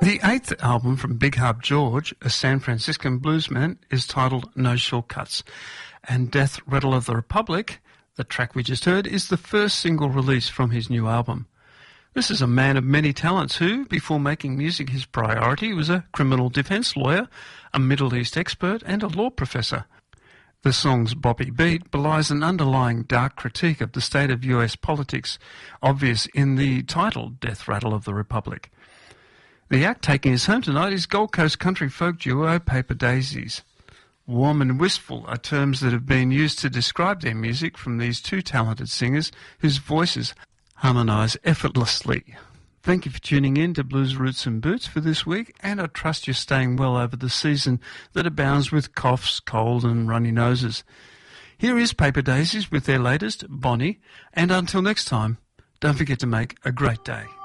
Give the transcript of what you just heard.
The eighth album from Big Hub George, a San Franciscan bluesman, is titled No Shortcuts, and Death Rattle of the Republic, the track we just heard, is the first single release from his new album. This is a man of many talents who, before making music his priority, was a criminal defence lawyer, a Middle East expert and a law professor. The song's boppy beat belies an underlying dark critique of the state of US politics, obvious in the title Death Rattle of the Republic. The act taking us home tonight is Gold Coast country folk duo Paper Daisies. Warm and wistful are terms that have been used to describe their music from these two talented singers whose voices harmonise effortlessly. Thank you for tuning in to Blues Roots and Boots for this week, and I trust you're staying well over the season that abounds with coughs, cold and runny noses. Here is Paper Daisies with their latest, Bonnie, and until next time, don't forget to make a great day.